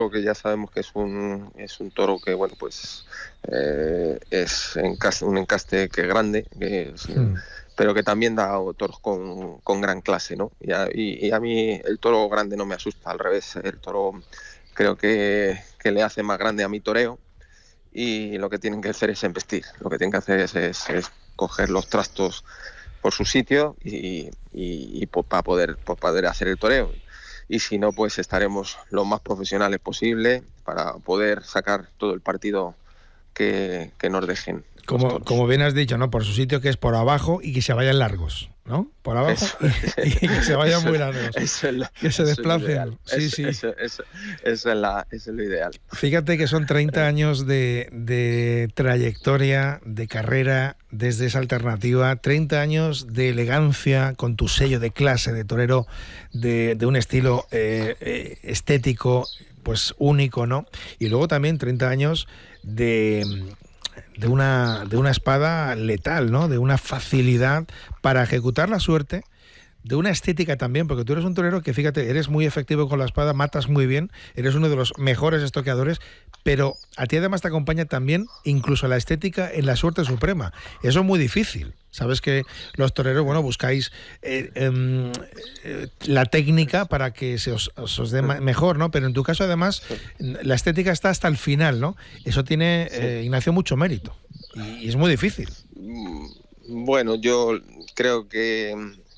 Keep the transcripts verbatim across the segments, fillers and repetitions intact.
que ya sabemos que es un es un toro que bueno pues eh, es encaste, un encaste que es grande, que es, mm. pero que también da toros con, con gran clase, ¿no? Y a, y, y a mí el toro grande no me asusta, al revés, el toro creo que, que le hace más grande a mi toreo, y lo que tienen que hacer es embestir, lo que tienen que hacer es, es, es coger los trastos por su sitio y, y, y pues, para poder, pues, poder hacer el toreo. Y si no, pues estaremos lo más profesionales posible para poder sacar todo el partido que, que nos dejen. Como, como bien has dicho, ¿no? Por su sitio, que es por abajo, y que se vayan largos, ¿no? Por abajo eso, y, y que se vayan eso, muy largos. Eso es lo, que se desplacen. Sí, eso, sí. Eso, eso, eso, es la, eso es lo ideal. Fíjate que son treinta años de, de trayectoria, de carrera desde esa alternativa, treinta años de elegancia, con tu sello de clase, de torero, de, de un estilo eh, eh, estético, pues único, ¿no? Y luego también treinta años de... de una de una espada letal, ¿no? De una facilidad para ejecutar la suerte, de una estética también, porque tú eres un torero que, fíjate, eres muy efectivo con la espada, matas muy bien, eres uno de los mejores estoqueadores, pero a ti además te acompaña también incluso la estética en la suerte suprema. Eso es muy difícil. Sabes que los toreros, bueno, buscáis eh, eh, eh, la técnica para que se os, os, os dé mejor, ¿no? Pero en tu caso, además, la estética está hasta el final, ¿no? Eso tiene, eh, Ignacio, mucho mérito. Y, y es muy difícil. Bueno, yo creo que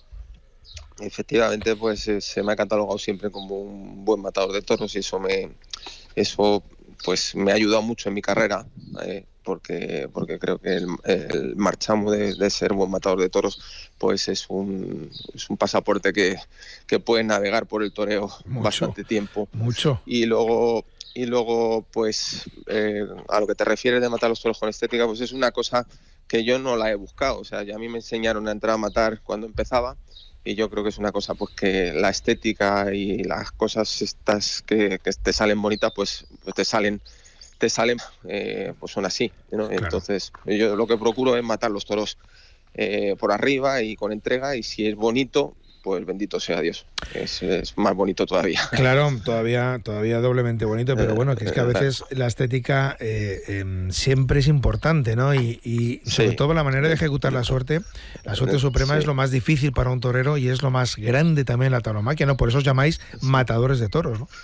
efectivamente pues se me ha catalogado siempre como un buen matador de toros, y eso me eso pues me ha ayudado mucho en mi carrera, eh, porque porque creo que el, el marchamo de, de ser buen matador de toros pues es un es un pasaporte que, que puede navegar por el toreo mucho, bastante tiempo. Mucho. Y luego y luego pues eh, a lo que te refieres de matar los toros con estética, pues es una cosa que yo no la he buscado. O sea, ya a mí me enseñaron a entrar a matar cuando empezaba, y yo creo que es una cosa pues que la estética y las cosas estas que, que te salen bonitas pues, pues te salen te salen eh, pues son así, ¿no? Claro. Entonces yo lo que procuro es matar los toros eh, por arriba y con entrega, y si es bonito, pues bendito sea Dios, es, es más bonito todavía. Claro, todavía todavía doblemente bonito, pero bueno, que es que a veces la estética eh, eh, siempre es importante, ¿no? Y, y sobre sí. todo la manera de ejecutar la suerte, la suerte suprema sí. es lo más difícil para un torero, y es lo más grande también la tauromaquia, ¿no? Por eso os llamáis matadores de toros, ¿no?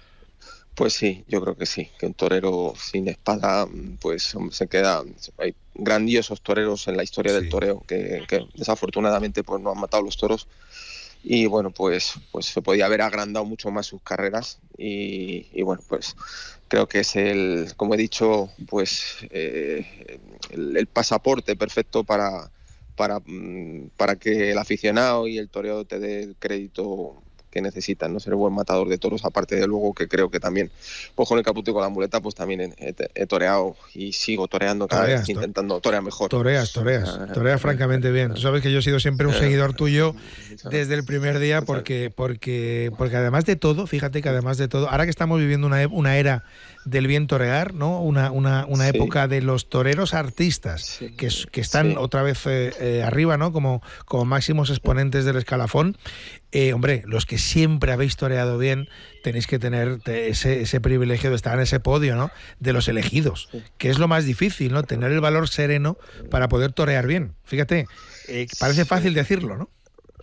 Pues sí, yo creo que sí, que un torero sin espada pues se queda... Hay grandiosos toreros en la historia sí. del toreo que, que desafortunadamente pues no han matado los toros, y bueno, pues pues se podía haber agrandado mucho más sus carreras, y, y bueno, pues creo que es el, como he dicho, pues eh, el, el pasaporte perfecto para, para, para que el aficionado y el toreo te dé el crédito que necesitan, no ser buen matador de toros, aparte de luego que creo que también pues con el caputo y con la muleta pues también he, he, he toreado y sigo toreando cada toreas, vez intentando torear mejor. Toreas, toreas, toreas francamente bien. Tú sabes que yo he sido siempre un seguidor tuyo desde el primer día, porque porque porque además de todo, fíjate que además de todo, ahora que estamos viviendo una, una era del bien torear, ¿no? Una, una, una sí. época de los toreros artistas, sí. que, que están sí. otra vez eh, eh, arriba, ¿no? Como, como máximos exponentes del escalafón. Eh, hombre, los que siempre habéis toreado bien, tenéis que tener ese, ese privilegio de estar en ese podio, ¿no? De los elegidos, sí. que es lo más difícil, ¿no? Tener el valor sereno para poder torear bien. Fíjate, eh, parece fácil decirlo, ¿no?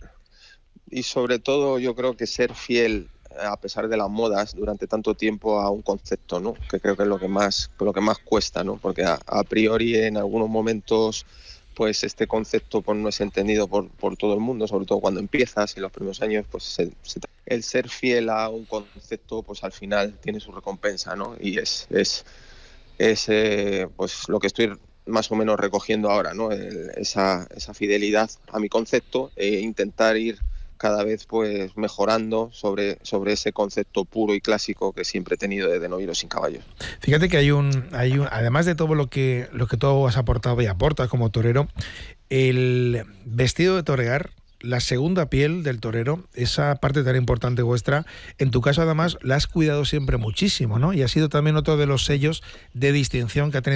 Y sobre todo yo creo que ser fiel, a pesar de las modas, durante tanto tiempo a un concepto, ¿no? Que creo que es lo que más, lo que más cuesta, ¿no? Porque a, a priori en algunos momentos pues este concepto pues no es entendido por, por todo el mundo, sobre todo cuando empiezas en los primeros años, pues se, se, el ser fiel a un concepto pues al final tiene su recompensa, ¿no? Y es es, es eh, pues lo que estoy más o menos recogiendo ahora, ¿no? El, esa, esa fidelidad a mi concepto, e intentar ir cada vez pues mejorando sobre, sobre ese concepto puro y clásico que siempre he tenido de noviero sin caballos. Fíjate que hay un, hay un además de todo lo que, lo que tú has aportado y aportas como torero, el vestido de torear, la segunda piel del torero, esa parte tan importante vuestra, en tu caso además la has cuidado siempre muchísimo, ¿no? Y ha sido también otro de los sellos de distinción que ha tenido